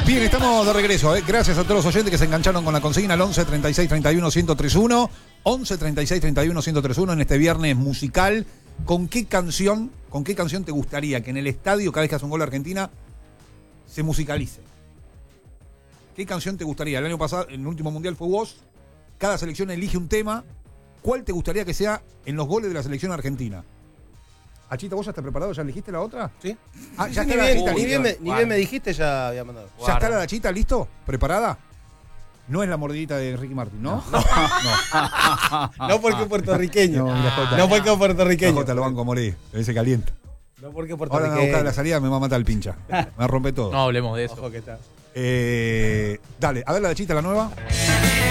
Bien, estamos de regreso. Gracias a todos los oyentes que se engancharon con la consigna al 11 36 31 1031. 11 36 31 1031 en este viernes musical. ¿Con qué canción te gustaría que en el estadio, cada vez que hace un gol a Argentina, se musicalice? ¿Qué canción te gustaría? El año pasado, en el último mundial fue vos. Cada selección elige un tema. ¿Cuál te gustaría que sea en los goles de la selección argentina? Achita, ¿vos ya estás preparado? ¿Ya elegiste la otra? Sí. Ah, ya Sí, está la Achita. ni bien me dijiste, ya había mandado. ¿Ya está la Achita listo? ¿Preparada? No es la mordidita de Ricky Martin, ¿no? No porque es puertorriqueño. No, No porque es puertorriqueño. Jota lo banco a morir. Él se calienta. No porque es Ahora me va a puertorriqueño. buscar la salida, me va a matar el pincha. Me va a romper todo. No hablemos de eso. Ojo que está. Dale, a ver la Achita, la nueva.